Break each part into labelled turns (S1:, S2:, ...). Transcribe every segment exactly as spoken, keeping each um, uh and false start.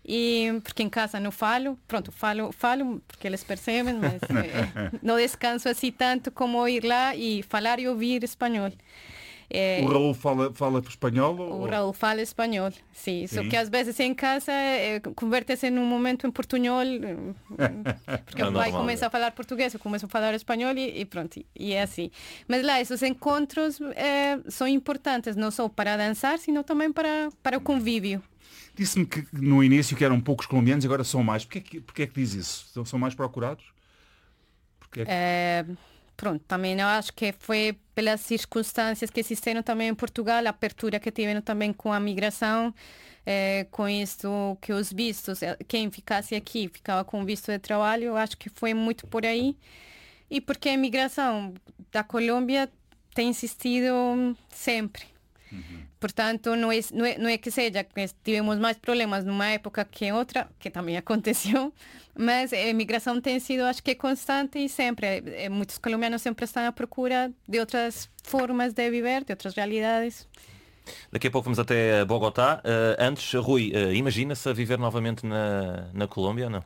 S1: E porque em casa não falo, pronto, falo, falo porque eles percebem, mas eh, não descanso assim tanto como ir lá e falar e ouvir espanhol.
S2: É, o Raul fala, fala espanhol?
S1: O
S2: ou...
S1: Raul fala espanhol, sim. Só que às vezes em casa é, converte-se num momento em portunhol, porque é o pai começa a falar português, eu começo a falar espanhol e, e pronto, e é assim. Mas lá, esses encontros é, são importantes, não só para dançar, sino também para, para o convívio.
S2: Disse-me que no início que eram poucos colombianos, agora são mais. Porquê que, porquê que diz isso? São mais procurados?
S1: Porquê que... é... Pronto, também eu acho que foi pelas circunstâncias que existiram também em Portugal, a abertura que tiveram também com a migração, eh, com isso que os vistos, quem ficasse aqui ficava com visto de trabalho, eu acho que foi muito por aí. E porque a imigração da Colômbia tem existido sempre. Uhum. Portanto, não é, não, é, não é que seja que tivemos mais problemas numa época que em outra, que também aconteceu, mas a imigração tem sido, acho que, constante e sempre. Muitos colombianos sempre estão à procura de outras formas de viver, de outras realidades.
S3: Daqui a pouco vamos até Bogotá. Uh, antes, Rui, uh, imagina-se a viver novamente na, na Colômbia ou não?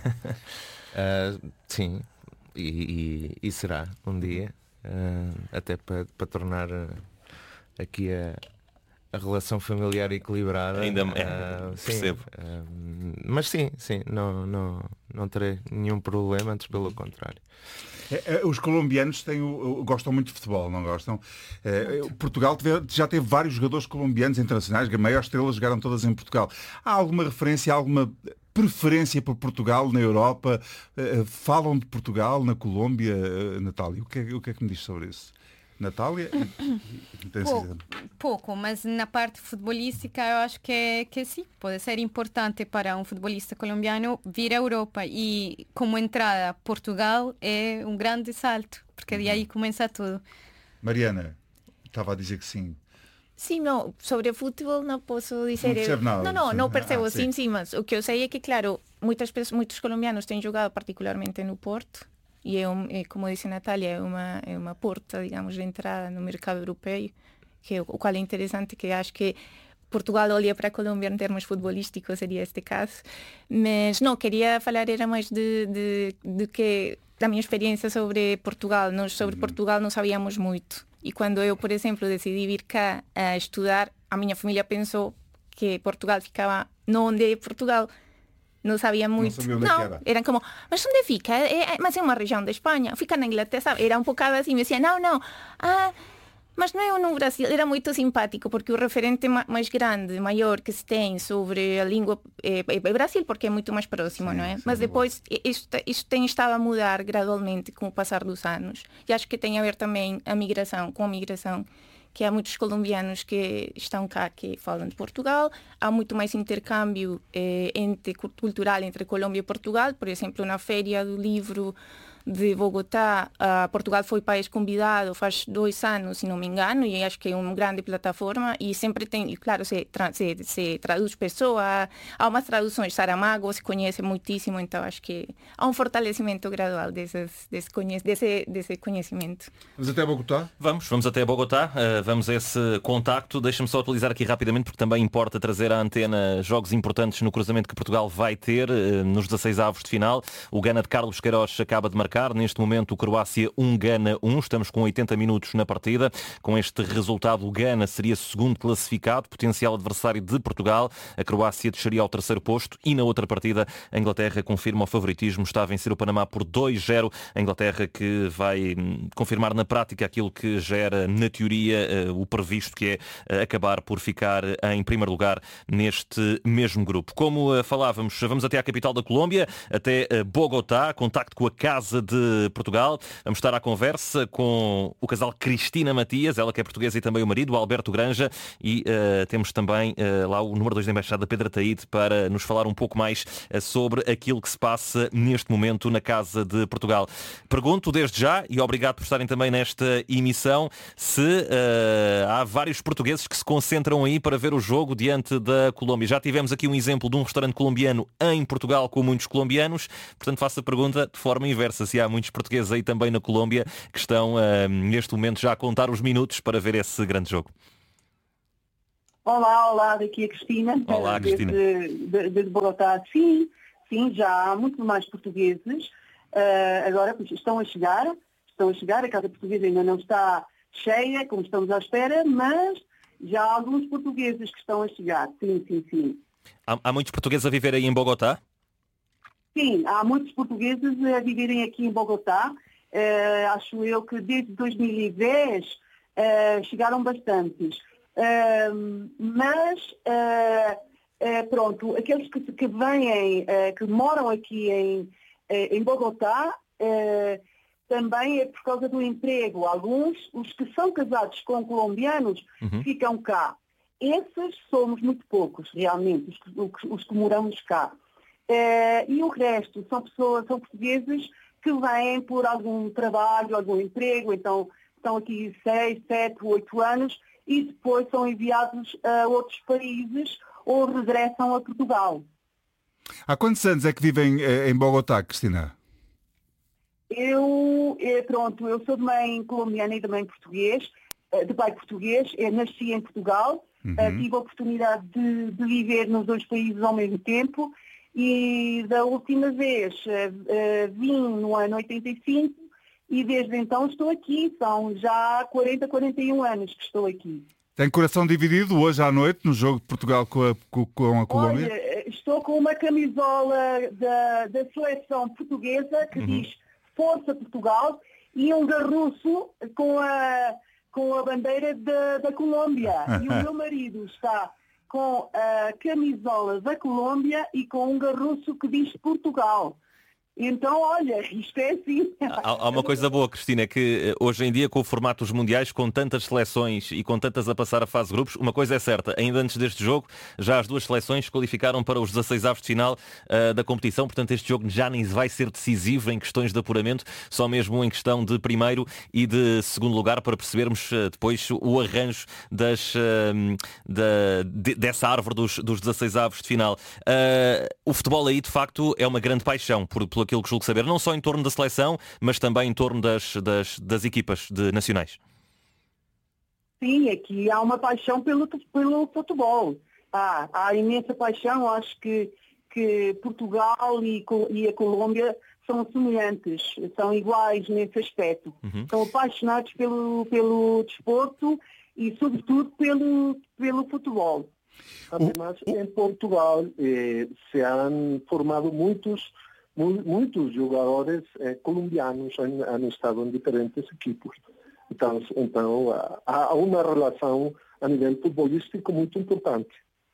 S4: uh, sim, e, e, e será um dia, uh, até para pa tornar... Uh, aqui a, a relação familiar equilibrada.
S3: Ainda é,
S4: uh,
S3: percebo.
S4: Sim, uh, mas sim, sim, não, não, não terei nenhum problema, antes pelo contrário.
S2: É, é, os colombianos têm o, gostam muito de futebol, não gostam? É, Portugal teve, já teve vários jogadores colombianos internacionais, as maiores estrelas jogaram todas em Portugal. Há alguma referência, alguma preferência por Portugal na Europa? Uh, falam de Portugal na Colômbia, uh, Natália? O que, é, o que é que me diz sobre isso? Natália?
S1: Pouco, pouco, mas na parte futebolística eu acho que, que sim, pode ser importante para um futebolista colombiano vir à Europa e como entrada Portugal é um grande salto, porque de aí começa tudo.
S2: Mariana, estava a dizer que sim.
S5: Sim, não, sobre o futebol não posso dizer...
S2: Não percebo nada.
S5: Não, não, não percebo,
S2: ah,
S5: sim, sim, mas o que eu sei é que, claro, muitas pessoas, muitos colombianos têm jogado particularmente no Porto. E é, um, é, como disse a Natália, é uma, é uma porta, digamos, de entrada no mercado europeu, que, o qual é interessante, que acho que Portugal olha para a Colômbia em termos futebolísticos, seria este caso. Mas não, queria falar era mais de, de, de que, da minha experiência sobre Portugal. Nós sobre uhum. Portugal não sabíamos muito. E quando eu, por exemplo, decidi vir cá a estudar, a minha família pensou que Portugal ficava no onde é Portugal. Não sabia muito.
S2: Não sabia onde
S5: não,
S2: era.
S5: Eram como, mas onde fica? É, é, mas é uma região da Espanha. Fica na Inglaterra, sabe? Era um bocado assim. Me dizia, não, não. Ah, mas não é no Brasil. Era muito simpático, porque o referente mais grande, maior que se tem sobre a língua é, é Brasil, porque é muito mais próximo, sim, não é? Mas depois, isto, isto tem estado a mudar gradualmente com o passar dos anos. E acho que tem a ver também a migração, com a migração. Que há muitos colombianos que estão cá que falam de Portugal, há muito mais intercâmbio eh, entre, cultural entre Colômbia e Portugal, por exemplo, na Feira do Livro de Bogotá, uh, Portugal foi país convidado faz dois anos, se não me engano, e acho que é uma grande plataforma, e sempre tem, e claro, se, tra se, se traduz pessoa, há umas traduções, Saramago se conhece muitíssimo, então acho que há um fortalecimento gradual desses, desse, desse, desse conhecimento.
S2: Vamos até Bogotá?
S3: Vamos, vamos até Bogotá, uh, vamos a esse contacto. Deixa-me só atualizar aqui rapidamente, porque também importa trazer à antena jogos importantes no cruzamento que Portugal vai ter uh, nos dezasseis avos de final. O Gana de Carlos Queiroz acaba de marcar. Neste momento o Croácia um, Gana um. Estamos com oitenta minutos na partida. Com este resultado o Gana seria segundo classificado, potencial adversário de Portugal. A Croácia desceria ao terceiro posto e na outra partida a Inglaterra confirma o favoritismo. Está a vencer o Panamá por dois a zero. A Inglaterra que vai confirmar na prática aquilo que já era na teoria o previsto, que é acabar por ficar em primeiro lugar neste mesmo grupo. Como falávamos, vamos até à capital da Colômbia, até Bogotá, contacto com a Casa de Portugal. Vamos estar à conversa com o casal Cristina Matias, ela que é portuguesa, e também o marido, o Alberto Granja, e uh, temos também uh, lá o número dois da Embaixada, Pedro Ataíde, para nos falar um pouco mais uh, sobre aquilo que se passa neste momento na Casa de Portugal. Pergunto desde já, e obrigado por estarem também nesta emissão, se uh, há vários portugueses que se concentram aí para ver o jogo diante da Colômbia. Já tivemos aqui um exemplo de um restaurante colombiano em Portugal com muitos colombianos, portanto faço a pergunta de forma inversa, se há muitos portugueses aí também na Colômbia que estão uh, neste momento já a contar os minutos para ver esse grande jogo.
S6: Olá, olá, daqui a Cristina.
S3: Olá, Cristina.
S6: De, de, de Bogotá. Sim, sim, já há muito mais portugueses. Uh, agora estão a chegar, estão a chegar. A Casa Portuguesa ainda não está cheia, como estamos à espera, mas já há alguns portugueses que estão a chegar. Sim, sim, sim.
S3: Há, há muitos portugueses a viver aí em Bogotá?
S6: Sim, há muitos portugueses a viverem aqui em Bogotá. Uh, acho eu que desde dois mil e dez uh, chegaram bastantes. Uh, mas, uh, uh, pronto, aqueles que, que vêm, uh, que moram aqui em, uh, em Bogotá, uh, também é por causa do emprego. Alguns, os que são casados com colombianos, uhum. ficam cá. Esses somos muito poucos, realmente, os que, os, os que moramos cá. Uh, e o resto são pessoas, são portugueses que vêm por algum trabalho, algum emprego, então estão aqui seis, sete, oito anos, e depois são enviados a outros países ou regressam a Portugal.
S2: Há quantos anos é que vivem em Bogotá, Cristina?
S6: Eu, pronto, eu sou de mãe colombiana e de mãe português, de pai português, eu nasci em Portugal, uhum. tive a oportunidade de, de viver nos dois países ao mesmo tempo e da última vez vim no ano oitenta e cinco, e desde então estou aqui, são já quarenta, quarenta e um anos que estou aqui.
S2: Tem coração dividido hoje à noite no jogo de Portugal com a, com a Colômbia?
S6: Olha, estou com uma camisola da, da seleção portuguesa que uhum. diz Força Portugal e um garruço com a, com a bandeira da, da Colômbia. E o meu marido está com a camisola da Colômbia e com um garruço que diz Portugal. Então, olha, isto é assim.
S3: Há, há uma coisa boa, Cristina, é que hoje em dia, com o formato dos mundiais, com tantas seleções e com tantas a passar a fase de grupos, uma coisa é certa, ainda antes deste jogo, já as duas seleções se qualificaram para os dezasseis avos de final uh, da competição, portanto este jogo já nem vai ser decisivo em questões de apuramento, só mesmo em questão de primeiro e de segundo lugar, para percebermos uh, depois o arranjo das, uh, da, de, dessa árvore dos, dos dezasseis avos de final. Uh, o futebol aí, de facto, é uma grande paixão, por, por aquilo que julgo saber, não só em torno da seleção, mas também em torno das, das, das equipas de nacionais.
S6: Sim, aqui há uma paixão pelo, pelo futebol. Há, há imensa paixão, acho que, que Portugal e, e a Colômbia são semelhantes, são iguais nesse aspecto. Uhum. São apaixonados pelo, pelo desporto e, sobretudo, pelo, pelo futebol.
S7: Además, em Portugal eh, se han formado muitos muitos jogadores eh, colombianos han, han estado em diferentes equipos. Então, então há uma relação a nível futebolístico muito importante.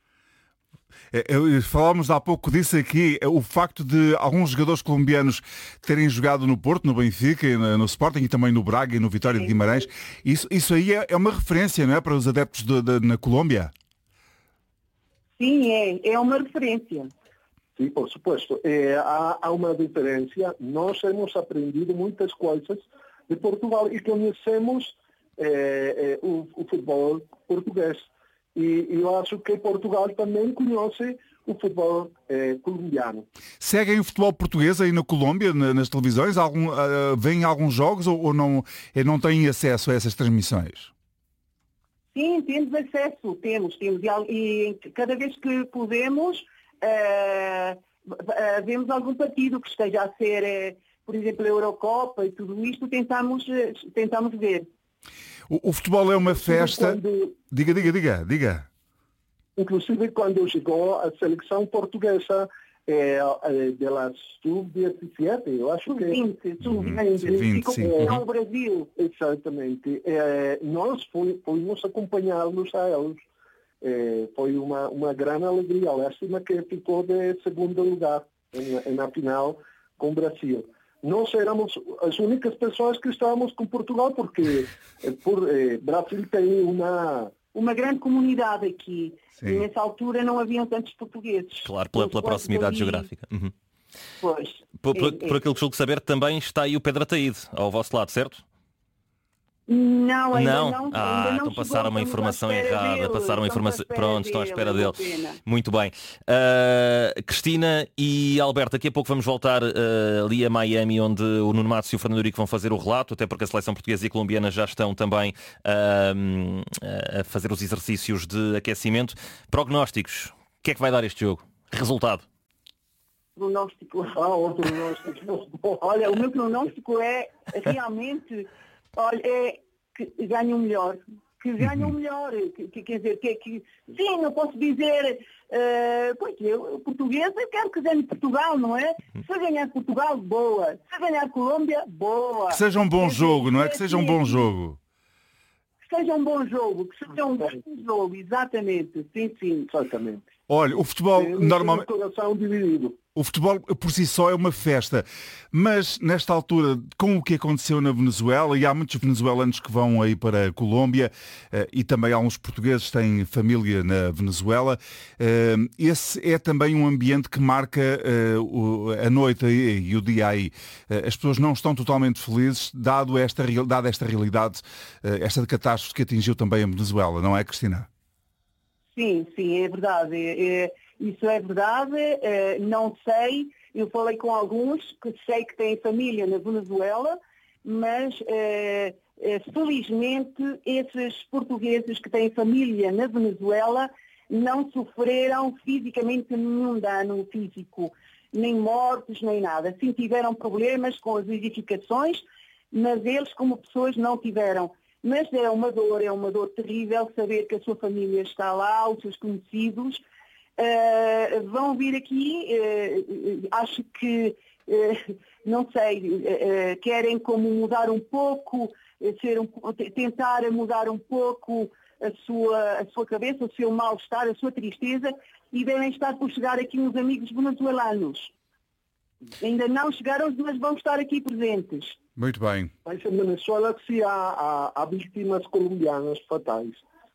S2: Falámos há pouco disso aqui, o facto de alguns jogadores colombianos terem jogado no Porto, no Benfica, no Sporting e também no Braga e no Vitória de Guimarães, isso, isso aí é uma referência, não é, para os adeptos de, de, na Colômbia?
S6: Sim, é, é uma referência.
S7: Sim, por supuesto. Eh, há, há uma diferença. Nós hemos aprendido muitas coisas de Portugal e conhecemos eh, eh, o, o futebol português. E, e eu acho que Portugal também conhece o futebol eh, colombiano.
S2: Seguem o futebol português aí na Colômbia, nas televisões? Algum, uh, vêm alguns jogos ou, ou não, não têm acesso a essas transmissões?
S6: Sim, temos acesso, temos, temos. E, e cada vez que podemos, Uh, uh, vemos algum partido que esteja a ser, uh, por exemplo, a Eurocopa e tudo isto, tentamos, uh, tentamos ver.
S2: O, o futebol é uma festa...
S7: Quando,
S2: diga, diga, diga, diga.
S7: Inclusive quando chegou a seleção portuguesa eh, delas sub dezessete, eu acho que...
S6: vinte, sub vinte, ficou com o Brasil.
S7: Exatamente. Eh, nós fui, fomos acompanhá-los a eles. Eh, foi uma, uma grande alegria. Lástima que ficou de segundo lugar em, na final com o Brasil. Nós éramos as únicas pessoas que estávamos com Portugal, porque eh, por, eh, Brasil tem uma...
S6: uma grande comunidade aqui. Sim. E nessa altura não haviam tantos portugueses.
S3: Claro, pela, pela proximidade ali... geográfica. Uhum.
S6: Pois.
S3: Por, por,
S6: é,
S3: por aquilo que julgo saber, também está aí o Pedro Ataíde ao vosso lado, certo?
S6: Não, ainda
S3: não?
S6: não.
S3: Ah,
S6: ainda não
S3: então passaram uma informação errada.
S6: dele,
S3: Passaram uma informação. Pronto, estão à espera dele.
S6: dele.
S3: Muito bem. Uh, Cristina e Alberto, daqui a pouco vamos voltar uh, ali a Miami, onde o Nuno Matos e o Fernando Eurico vão fazer o relato, até porque a seleção portuguesa e colombiana já estão também uh, a fazer os exercícios de aquecimento. Prognósticos. O que é que vai dar este jogo? Resultado?
S6: Pronóstico. Ah, o pronóstico. Olha, o meu pronóstico é realmente, olha, é que ganhe o melhor. Que ganhe o melhor. Que, que, quer dizer, que, que sim, não posso dizer, uh, pois eu, português, eu quero que ganhe Portugal, não é? Se ganhar Portugal, boa. Se ganhar Colômbia, boa.
S2: Que seja um bom
S6: quer
S2: jogo,
S6: dizer,
S2: não é? Que seja um bom jogo.
S6: Que seja um bom jogo, que seja um bom jogo, exatamente. Sim, sim.
S7: Exatamente.
S2: Olha, o futebol normalmente...
S7: coração dividido.
S2: O futebol por si só é uma festa, mas nesta altura, com o que aconteceu na Venezuela, e há muitos venezuelanos que vão aí para a Colômbia, e também alguns portugueses que têm família na Venezuela, esse é também um ambiente que marca a noite e o dia aí. As pessoas não estão totalmente felizes, dado esta, dada esta realidade, esta catástrofe que atingiu também a Venezuela, não é, Cristina?
S6: Sim, sim, é verdade. É... Isso é verdade, não sei, eu falei com alguns que sei que têm família na Venezuela, mas felizmente esses portugueses que têm família na Venezuela não sofreram fisicamente nenhum dano físico, nem mortes, nem nada. Sim, tiveram problemas com as edificações, mas eles como pessoas não tiveram. Mas é uma dor, é uma dor terrível saber que a sua família está lá, os seus conhecidos. Uh, vão vir aqui, uh, acho que, uh, não sei, uh, querem como mudar um pouco, ser um, tentar mudar um pouco a sua, a sua cabeça, o seu mal-estar, a sua tristeza, e devem estar por chegar aqui uns amigos venezuelanos. Ainda não chegaram, mas vão estar aqui presentes.
S2: Muito bem.
S7: Mas em Venezuela sim há, há, há vítimas colombianas fatais.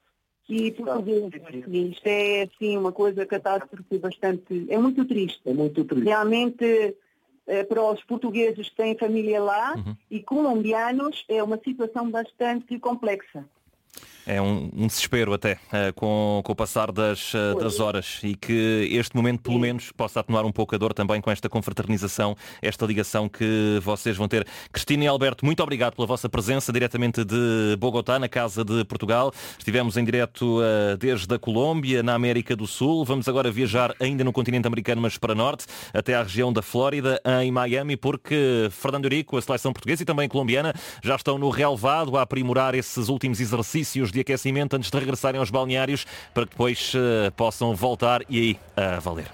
S6: E português, isto é assim uma coisa catástrofe bastante, é muito triste.
S7: É muito triste.
S6: Realmente para os portugueses que têm família lá uhum. e colombianos é uma situação bastante complexa.
S3: É um, um desespero até, uh, com, com o passar das, uh, das horas, e que este momento pelo menos possa atenuar um pouco a dor também com esta confraternização, esta ligação que vocês vão ter. Cristina e Alberto, muito obrigado pela vossa presença diretamente de Bogotá, na Casa de Portugal. Estivemos em direto uh, desde a Colômbia, na América do Sul. Vamos agora viajar ainda no continente americano, mas para norte, até à região da Flórida, em Miami, porque Fernando Eurico, a seleção portuguesa e também colombiana, já estão no relevado a aprimorar esses últimos exercícios de aquecimento antes de regressarem aos balneários, para que depois uh, possam voltar e aí a uh, valer.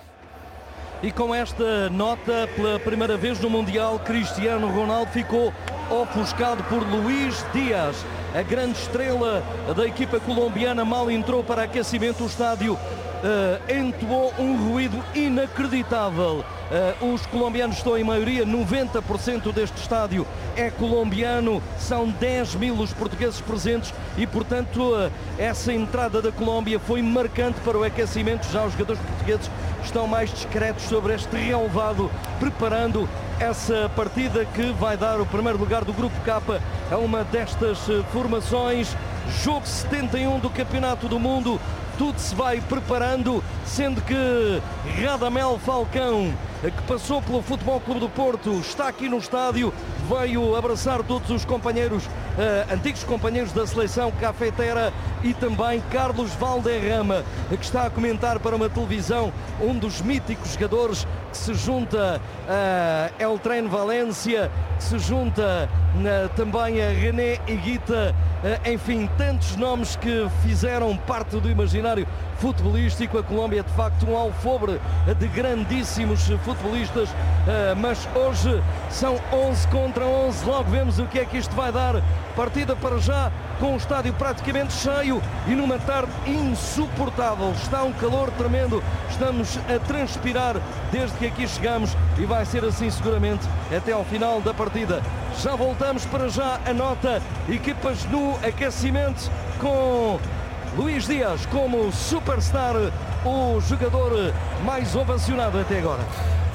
S8: E com esta nota, pela primeira vez no Mundial, Cristiano Ronaldo ficou ofuscado por Luís Dias. A grande estrela da equipa colombiana mal entrou para aquecimento. O estádio uh, entoou um ruído inacreditável. Uh, os colombianos estão em maioria, noventa por cento deste estádio é colombiano, são dez mil os portugueses presentes e, portanto, uh, essa entrada da Colômbia foi marcante para o aquecimento. Já os jogadores portugueses estão mais discretos sobre este relevado, preparando essa partida que vai dar o primeiro lugar do Grupo K a uma destas uh, formações. Jogo setenta e um do Campeonato do Mundo. Tudo se vai preparando, sendo que Radamel Falcão, que passou pelo Futebol Clube do Porto, está aqui no estádio, veio abraçar todos os companheiros, uh, antigos companheiros da seleção cafetera, e também Carlos Valderrama, que está a comentar para uma televisão, um dos míticos jogadores que se junta a El Tren Valência, que se junta uh, também a René Higuita, uh, enfim, tantos nomes que fizeram parte do imaginário futebolístico. A Colômbia é de facto um alfobre de grandíssimos futebolistas, mas hoje são onze contra onze, logo vemos o que é que isto vai dar. Partida para já com o estádio praticamente cheio e numa tarde insuportável. Está um calor tremendo, estamos a transpirar desde que aqui chegamos e vai ser assim seguramente até ao final da partida. Já voltamos, para já a nota, equipas no aquecimento com Luís Dias como superstar, o jogador mais ovacionado até agora.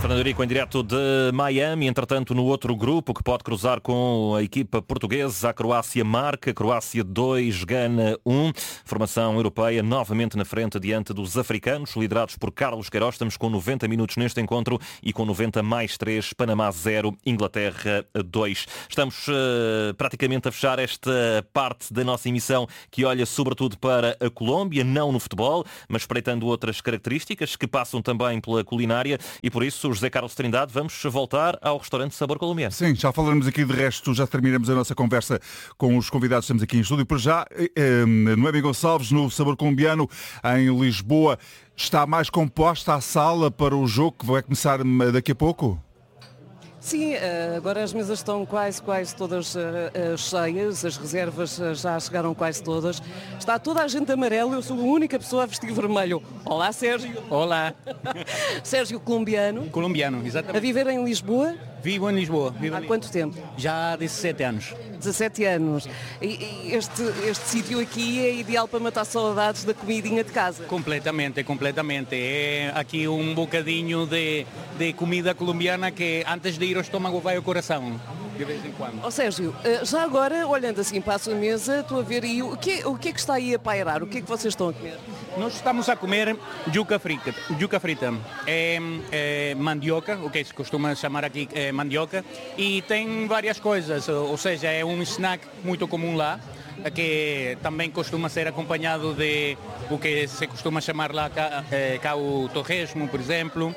S3: Fernando Eurico em direto de Miami. Entretanto, no outro grupo que pode cruzar com a equipa portuguesa, a Croácia marca, Croácia dois, Gana um. Formação europeia novamente na frente diante dos africanos, liderados por Carlos Queiroz. Estamos com noventa minutos neste encontro e com noventa mais três, Panamá zero, Inglaterra dois. Estamos uh, praticamente a fechar esta parte da nossa emissão que olha sobretudo para a Colômbia, não no futebol, mas espreitando outras características que passam também pela culinária, e por isso, José Carlos Trindade, vamos voltar ao restaurante Sabor Colombiano.
S2: Sim, já falaremos aqui de resto, já terminamos a nossa conversa com os convidados que estamos aqui em estúdio. Por já, Noemi Gonçalves, no Sabor Colombiano, em Lisboa. Está mais composta a sala para o jogo que vai começar daqui a pouco?
S9: Sim, agora as mesas estão quase, quase todas cheias, as reservas já chegaram quase todas. Está toda a gente amarelo, eu sou a única pessoa a vestir vermelho. Olá, Sérgio.
S10: Olá.
S9: Sérgio, colombiano.
S10: Colombiano, exatamente.
S9: A viver em Lisboa?
S10: Vivo em Lisboa. Vivo
S9: há
S10: em...
S9: quanto tempo?
S10: Já há dezassete anos.
S9: dezassete anos. E, e este, este sítio aqui é ideal para matar saudades da comidinha de casa?
S10: Completamente, completamente. É aqui um bocadinho de, de comida colombiana que antes de ir ao estômago vai ao coração, de vez em quando.
S9: Ó Sérgio, já agora, olhando assim para a sua mesa, estou a ver aí, o que, o que é que está aí a pairar? O que é que vocês estão a comer?
S10: Nós estamos a comer yuca frita. Yuca frita é, é mandioca, o que se costuma chamar aqui é mandioca, e tem várias coisas, ou seja, é um snack muito comum lá, que também costuma ser acompanhado de o que se costuma chamar lá cá, é, cá o torresmo, por exemplo,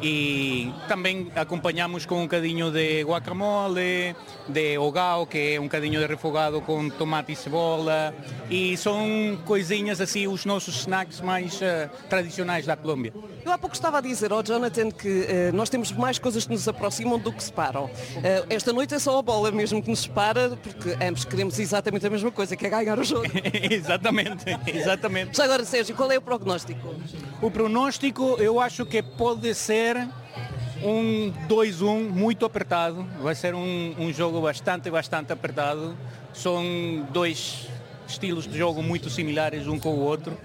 S10: e também acompanhamos com um bocadinho de guacamole, de hogao, que é um bocadinho de refogado com tomate e cebola, e são coisinhas assim, os nossos snacks mais uh, tradicionais da Colômbia.
S9: Eu há pouco estava a dizer ao Jonathan que uh, nós temos mais coisas que nos aproximam do que separam. Uh, esta noite é só a bola mesmo que nos separa, porque ambos queremos exatamente a mesma coisa, que é ganhar o jogo.
S10: Exatamente, exatamente.
S9: Já agora, Sérgio, qual é o prognóstico?
S10: O prognóstico eu acho que pode ser um dois um muito apertado. Vai ser um, um jogo bastante, bastante apertado. São dois estilos de jogo muito similares um com o outro.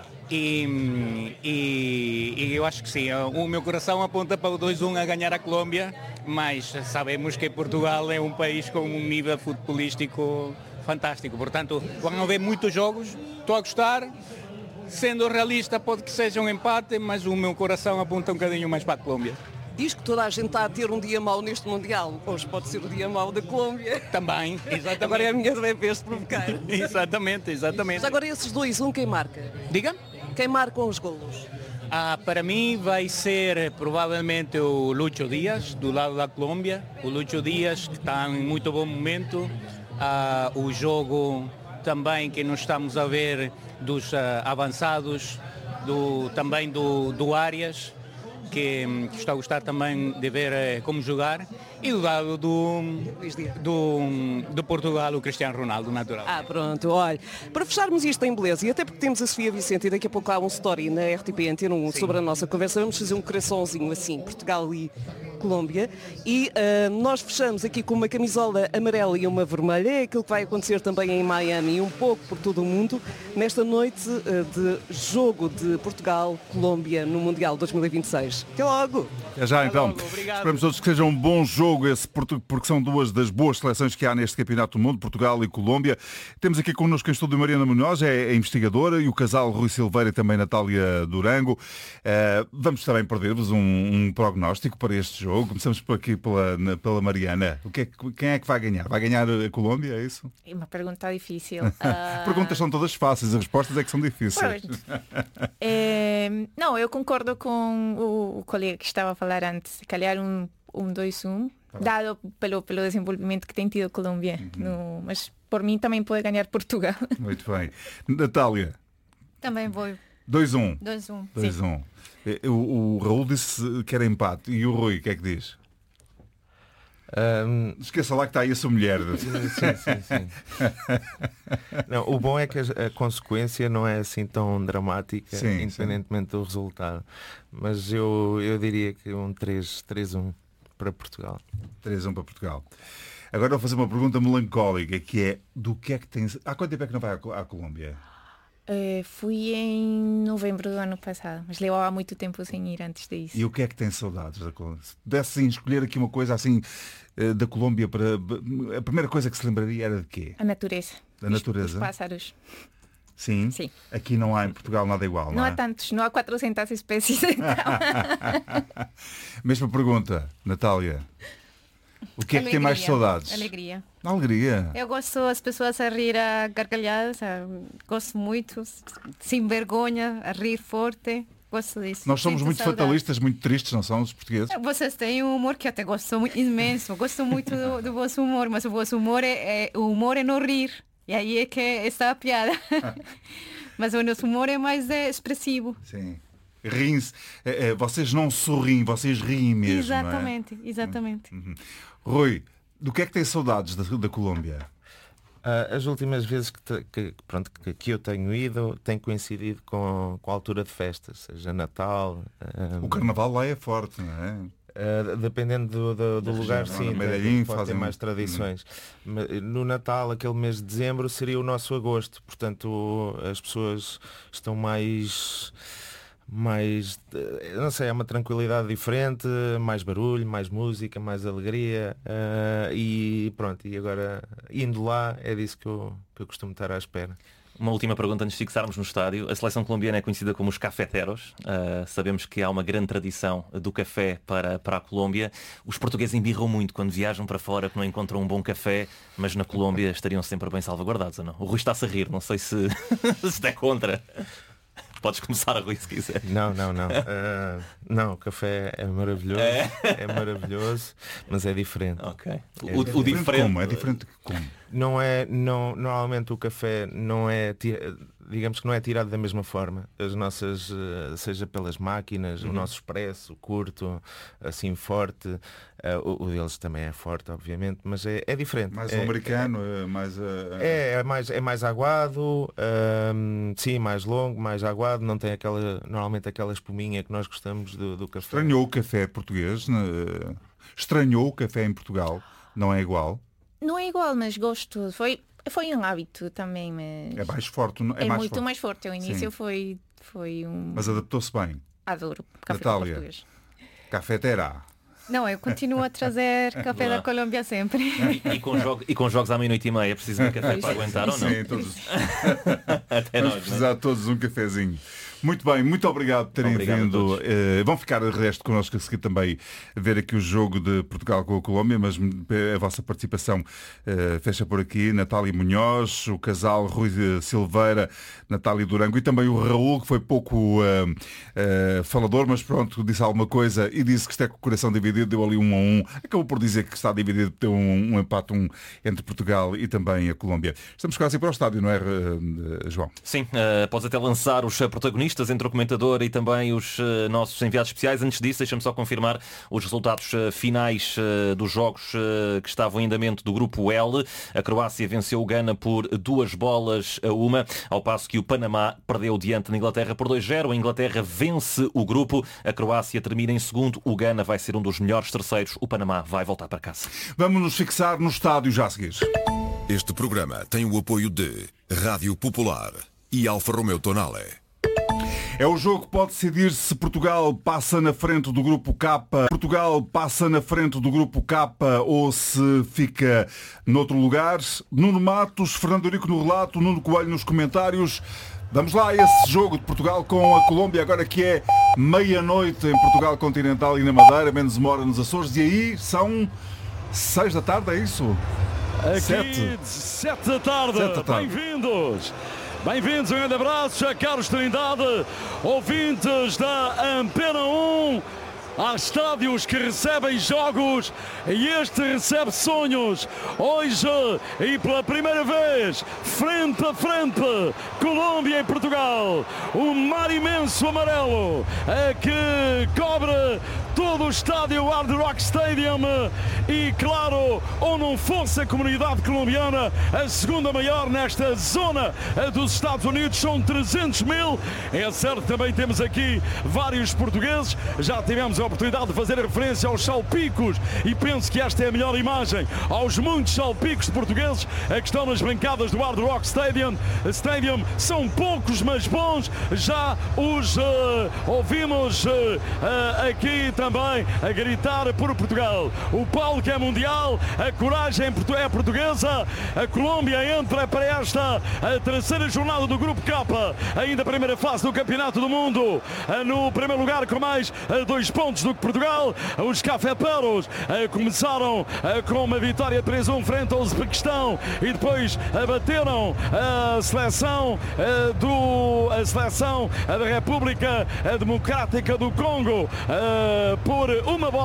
S10: E, e, e eu acho que sim, o meu coração aponta para o dois um a ganhar a Colômbia, mas sabemos que Portugal é um país com um nível futebolístico fantástico. Portanto, vão haver muitos jogos, estou a gostar. Sendo realista, pode que seja um empate, mas o meu coração aponta um bocadinho mais para a Colômbia.
S9: Diz que toda a gente está a ter um dia mau neste Mundial. Hoje pode ser o dia mau da Colômbia.
S10: Também, exatamente.
S9: Agora é a minha vez de provocar.
S10: Exatamente, exatamente.
S9: Mas agora esses dois, um quem marca?
S10: Diga?
S9: Quem marcam os golos?
S10: Ah, para mim vai ser provavelmente o Lucho Díaz, do lado da Colômbia. O Lucho Díaz, que está em muito bom momento. Ah, o jogo também que nós estamos a ver dos uh, avançados, do, também do, do Arias, que, que está a gostar também de ver uh, como jogar, e do lado do, do, do Portugal, o Cristiano Ronaldo, natural.
S9: Ah, pronto, olha, para fecharmos isto em beleza, e até porque temos a Sofia Vicente e daqui a pouco há um story na R T P Antena um sobre a nossa conversa, vamos fazer um coraçãozinho assim, Portugal e Colômbia, e uh, nós fechamos aqui com uma camisola amarela e uma vermelha, é aquilo que vai acontecer também em Miami e um pouco por todo o mundo, nesta noite uh, de jogo de Portugal-Colômbia no Mundial dois mil e vinte e seis. Até logo!
S2: Até já então.
S10: Logo,
S2: esperamos todos que seja um bom jogo esse, porque são duas das boas seleções que há neste Campeonato do Mundo, Portugal e Colômbia. Temos aqui connosco em estúdio Mariana Munhoz, é, é investigadora, e o casal Rui Silveira e também Natália Durango. Uh, vamos também perder-vos um, um prognóstico para este jogo. Começamos por aqui pela, pela Mariana. O que é, quem é que vai ganhar? Vai ganhar a Colômbia, é isso?
S5: É uma pergunta difícil.
S2: As perguntas são todas fáceis, as respostas é que são difíceis.
S5: É, não, eu concordo com o, o colega que estava a falar antes. Se calhar um um dois um, dado pelo, pelo desenvolvimento que tem tido a Colômbia. Uhum. No, mas por mim também pode ganhar Portugal.
S2: Muito bem. Natália?
S1: Também vou.
S2: dois um.
S1: dois um.
S2: dois um. O, o Raul disse que era empate. E o Rui, o que é que diz? Um... Esqueça lá que está aí a sua mulher.
S4: Sim, sim, sim. Não, o bom é que a, a consequência não é assim tão dramática, sim, independentemente sim. do resultado. Mas eu, eu diria que um três um para Portugal.
S2: três um para Portugal. Agora vou fazer uma pergunta melancólica, que é do que é que tem... Há quanto tempo é que não vai à, à Colômbia?
S5: Uh, fui em novembro do ano passado, mas levava muito tempo sem ir antes disso.
S2: E o que é que tem saudades da Colômbia? Se pudessem escolher aqui uma coisa assim da Colômbia, para a primeira coisa que se lembraria era de quê?
S5: A natureza.
S2: Da natureza?
S5: Os pássaros.
S2: Sim?
S5: Sim.
S2: Aqui não há em Portugal nada igual, não,
S5: não
S2: é?
S5: há tantos, não há quatrocentas espécies. Então.
S2: Mesma pergunta, Natália. O que é
S1: Alegria.
S2: que tem mais saudades?
S1: Alegria.
S2: Alegria.
S1: Eu gosto as pessoas a rir a gargalhadas, gosto muito, sem vergonha, a rir forte. Gosto disso.
S2: Nós somos
S1: Sinto
S2: muito
S1: saudade.
S2: fatalistas, muito tristes, não são os portugueses?
S1: Vocês têm um humor que eu até gosto muito, imenso. Gosto muito do, do vosso humor, mas o vosso humor é, é, o humor é não rir. E aí é que está a piada. Mas o nosso humor é mais é, expressivo.
S2: Sim. Riem-se. É, é, vocês não sorriem, vocês riem mesmo.
S1: Exatamente,
S2: não é?
S1: exatamente.
S2: Uhum. Rui, do que é que tem saudades da, da Colômbia?
S4: Uh, as últimas vezes que, te, que, pronto, que, que eu tenho ido tem coincidido com, com a altura de festas, seja Natal. Uh,
S2: o Carnaval lá é forte, não é?
S4: Uh, dependendo do, do, do lugar,
S2: região,
S4: sim,
S2: Medellín,
S4: pode
S2: fazem
S4: ter mais tradições. Hum. No Natal, aquele mês de dezembro, seria o nosso agosto. Portanto, as pessoas estão mais... mais, não sei, é uma tranquilidade diferente, mais barulho, mais música, mais alegria, uh, e pronto, e agora indo lá é disso que eu, que eu costumo estar à espera.
S3: Uma última pergunta antes de fixarmos no estádio. A seleção colombiana é conhecida como os cafeteros. Uh, sabemos que há uma grande tradição do café para, para a Colômbia. Os portugueses embirram muito quando viajam para fora que não encontram um bom café, mas na Colômbia estariam sempre bem salvaguardados, ou não? O Rui está-se a rir, não sei se, se é contra. Podes começar, Rui, se quiser.
S4: Não, não, não. Uh, não, o café é maravilhoso. É? é maravilhoso, mas é diferente.
S3: Ok.
S4: É
S3: o,
S4: diferente.
S3: o diferente
S2: como? É diferente como?
S4: Não é, não, normalmente o café não é, digamos que não é tirado da mesma forma. As nossas, seja pelas máquinas, uhum. o nosso expresso, curto, assim forte, uh, o, o deles também é forte, obviamente, mas é, é diferente.
S2: Mais
S4: é,
S2: o americano, é, mais... Uh...
S4: É, é mais, é mais aguado, um, sim, mais longo, mais aguado, não tem aquela, normalmente aquela espuminha que nós gostamos do, do café.
S2: Estranhou o café português? Né? Estranhou o café em Portugal? Não é igual?
S5: Não é igual, mas gosto. Foi, foi um hábito também. Mas...
S2: É mais forte. É,
S5: é
S2: mais
S5: muito
S2: forte.
S5: mais forte. O início foi, foi um...
S2: Mas adaptou-se bem.
S5: Adoro café
S2: Natália,
S5: português.
S2: Cafetera.
S1: Não, eu continuo a trazer café da Colômbia sempre.
S3: E, e, com jogo, e com jogos à meia-noite e meia, é preciso um café para aguentar ou não?
S2: Sim, todos.
S3: Até
S2: Vamos
S3: nós,
S2: precisar
S3: né?
S2: todos um cafezinho. Muito bem, muito obrigado por terem
S3: Obrigado
S2: vindo. Uh, vão ficar de resto connosco a seguir também ver aqui o jogo de Portugal com a Colômbia, mas a vossa participação uh, fecha por aqui. Natália Munhoz, o casal Rui Silveira, Natália Durango e também o Raul, que foi pouco uh, uh, falador, mas pronto, disse alguma coisa e disse que está com o coração dividido, deu ali um a um. Acabou por dizer que está dividido, deu um, um empate um, entre Portugal e também a Colômbia. Estamos quase para o estádio, não é, uh, João?
S3: Sim, uh, podes até lançar os protagonistas entre o comentador e também os uh, nossos enviados especiais. Antes disso, deixa-me só confirmar os resultados uh, finais uh, dos jogos uh, que estavam em andamento do grupo L. A Croácia venceu o Gana por duas bolas a uma, ao passo que o Panamá perdeu diante da Inglaterra por dois a zero. A Inglaterra vence o grupo, a Croácia termina em segundo, o Gana vai ser um dos melhores terceiros, o Panamá vai voltar para casa.
S2: Vamos nos fixar no estádio já a seguir.
S11: Este programa tem o apoio de Rádio Popular e Alfa Romeo Tonale.
S2: É o jogo que pode decidir se Portugal passa na frente do grupo K, Portugal passa na frente do grupo K ou se fica noutro lugar. Nuno Matos, Fernando Eurico no relato, Nuno Coelho nos comentários. Vamos lá a esse jogo de Portugal com a Colômbia, agora que é meia-noite em Portugal continental e na Madeira, menos uma hora nos Açores, e aí são seis da tarde, é isso?
S8: Aqui,
S2: sete.
S8: sete da tarde,
S2: Sete da tarde.
S8: Bem-vindos! Bem-vindos, um grande abraço a Carlos Trindade, ouvintes da Antena um. Há estádios que recebem jogos e este recebe sonhos. Hoje e pela primeira vez, frente a frente, Colômbia e Portugal. Um mar imenso amarelo é que cobre todo o estádio Hard Rock Stadium e, claro, ou não fosse a comunidade colombiana, a segunda maior nesta zona dos Estados Unidos, são trezentos mil. É certo, também temos aqui vários portugueses, já tivemos a oportunidade de fazer referência aos salpicos e penso que esta é a melhor imagem, aos muitos salpicos de portugueses que estão nas bancadas do Hard Rock Stadium. Stadium são poucos, mas bons. Já os uh, ouvimos uh, uh, aqui também a gritar por Portugal. O palco é mundial, a coragem é portuguesa. A Colômbia entra para esta a terceira jornada do Grupo K, ainda a primeira fase do Campeonato do Mundo, uh, no primeiro lugar com mais uh, dois pontos do que Portugal. Os cafeteros uh, começaram uh, com uma vitória três a um frente ao Uzbequistão e depois uh, bateram a seleção uh, do a seleção uh, da República uh, Democrática do Congo uh, por uma bola.